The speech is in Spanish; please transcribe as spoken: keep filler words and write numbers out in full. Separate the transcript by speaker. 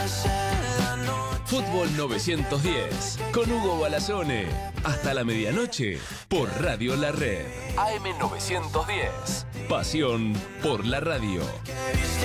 Speaker 1: Fútbol novecientos diez, con Hugo Balazone. Hasta la medianoche, por Radio La Red. A M novecientos diez. Pasión por la radio.